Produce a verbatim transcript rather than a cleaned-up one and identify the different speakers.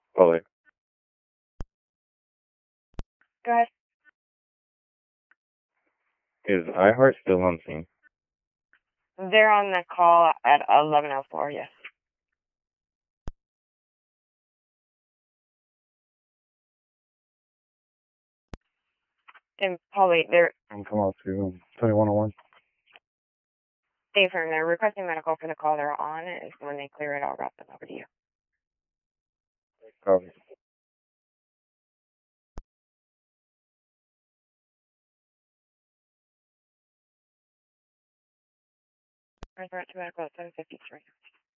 Speaker 1: Fully.
Speaker 2: Go ahead.
Speaker 1: Is iHeart still on scene?
Speaker 2: They're on the call at eleven oh four, yes. And Polly, they're
Speaker 1: I'm come out to twenty-one oh one.
Speaker 2: stay firm. They're requesting medical for the call they're on, and when they clear it, I'll route them over to you.
Speaker 1: Copy.
Speaker 2: Reference to medical at seven fifty-three.